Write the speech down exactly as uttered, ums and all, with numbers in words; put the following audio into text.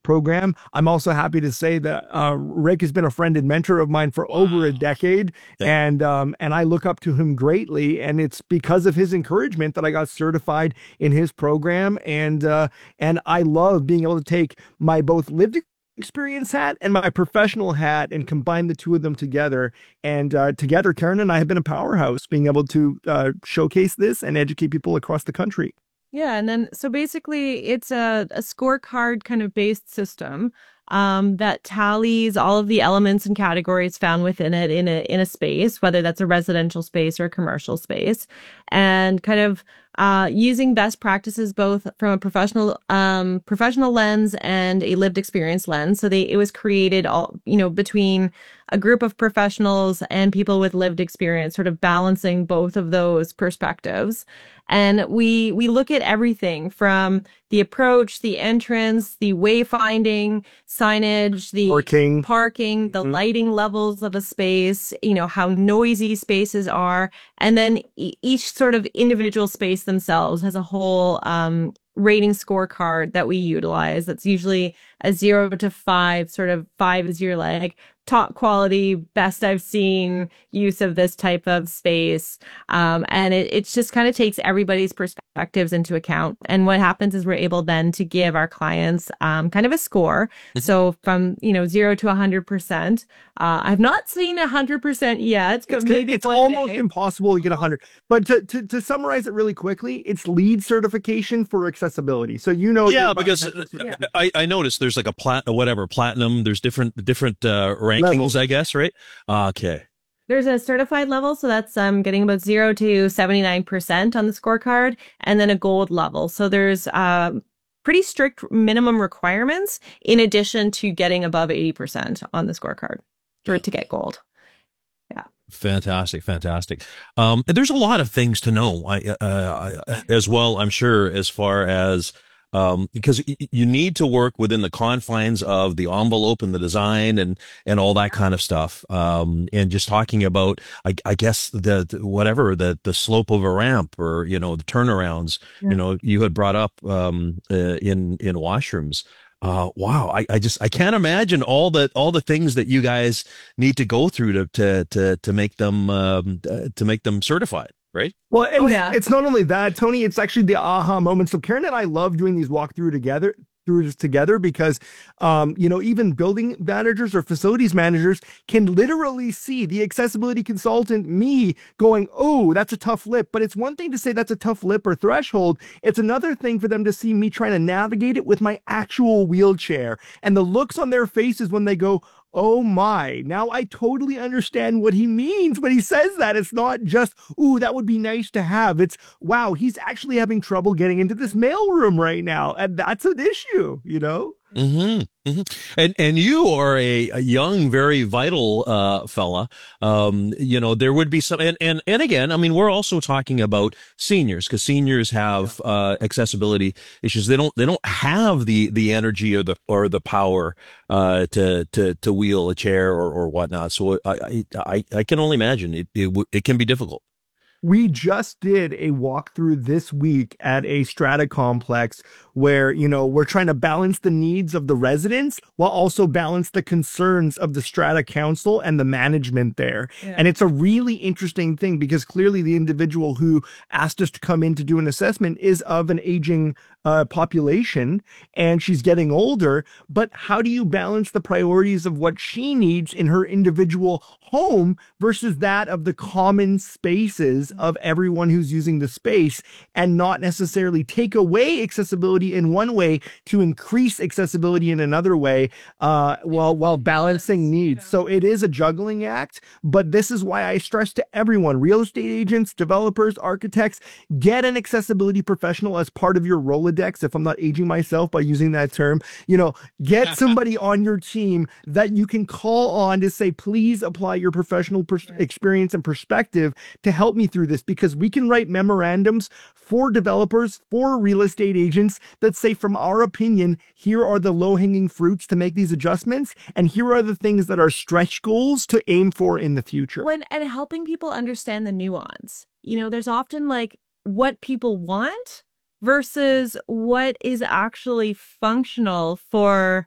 program. I'm also happy to say that uh, Rick has been a friend and mentor of mine for wow. over a decade, yeah. and um, and I look up to him greatly. And it's because of his encouragement that I got certified in his program, and uh, and I love being able to take my both lived experience hat and my professional hat and combine the two of them together. And uh, together, Karen and I have been a powerhouse, being able to uh, showcase this and educate people across the country. Yeah, and then so basically it's a, a scorecard kind of based system um, that tallies all of the elements and categories found within it in a in a space, whether that's a residential space or a commercial space, and kind of uh, using best practices both from a professional um, professional lens and a lived experience lens. So they it was created all you know between a group of professionals and people with lived experience, sort of balancing both of those perspectives. And we we look at everything from the approach, the entrance, the wayfinding, signage, the parking, parking, the mm-hmm. lighting levels of a space, you know, how noisy spaces are. And then e- each sort of individual space themselves has a whole um, rating scorecard that we utilize. That's usually a zero to five, sort of five is your like top quality, best I've seen use of this type of space. Um, and it, it just kind of takes everybody's perspectives into account. And what happens is we're able then to give our clients um, kind of a score. Mm-hmm. So from, you know, zero to one hundred percent. Uh, I've not seen one hundred percent yet. It's, it's almost day. impossible to get one hundred. But to, to, to summarize it really quickly, it's LEED certification for accessibility. So, you know. Yeah, because yeah. I, I noticed there's like a plat, whatever, platinum. There's different, different uh, rankings, levels. I guess, right? Okay. There's a certified level, so that's um, getting about zero to seventy-nine percent on the scorecard, and then a gold level. So there's uh, pretty strict minimum requirements in addition to getting above eighty percent on the scorecard for it to get gold. Yeah. Fantastic, fantastic. Um, and there's a lot of things to know I, uh, as well, I'm sure, as far as Um, because you need to work within the confines of the envelope and the design and, and all that kind of stuff. Um, and just talking about, I, I guess the, the, whatever, the, the slope of a ramp or, you know, the turnarounds, yeah. you know, you had brought up, um, uh, in, in washrooms. Uh, wow. I, I just, I can't imagine all the, all the things that you guys need to go through to, to, to, to make them, um, uh, to make them certified. Right. Well, and oh, yeah. it's not only that, Tony, it's actually the aha moment. So Karen and I love doing these walkthrough together through together because, um, you know, even building managers or facilities managers can literally see the accessibility consultant, me, going, oh, that's a tough lip. But it's one thing to say that's a tough lip or threshold. It's another thing for them to see me trying to navigate it with my actual wheelchair and the looks on their faces when they go, oh my, now I totally understand what he means when he says that. It's not just, ooh, that would be nice to have. It's, wow, he's actually having trouble getting into this mailroom right now. And that's an issue, you know? Mm-hmm. Mm-hmm. And and you are a, a young, very vital uh, fella. Um, you know, there would be some, and, and and again, I mean, we're also talking about seniors because seniors have uh, accessibility issues. They don't they don't have the the energy or the or the power uh, to to to wheel a chair or or whatnot. So I I I can only imagine it it, it can be difficult. We just did a walkthrough this week at a strata complex where, you know, we're trying to balance the needs of the residents while also balance the concerns of the strata council and the management there. Yeah. And it's a really interesting thing because clearly the individual who asked us to come in to do an assessment is of an aging uh, population and she's getting older. But how do you balance the priorities of what she needs in her individual home versus that of the common spaces of everyone who's using the space and not necessarily take away accessibility in one way to increase accessibility in another way uh, while while balancing needs. So it is a juggling act, but this is why I stress to everyone, real estate agents, developers, architects, get an accessibility professional as part of your Rolodex, if I'm not aging myself by using that term. You know, get somebody on your team that you can call on to say, please apply your professional per- experience and perspective to help me through this, because we can write memorandums for developers, for real estate agents that say, from our opinion, here are the low-hanging fruits to make these adjustments, and here are the things that are stretch goals to aim for in the future. When, and helping people understand the nuance. You know, there's often like what people want versus what is actually functional for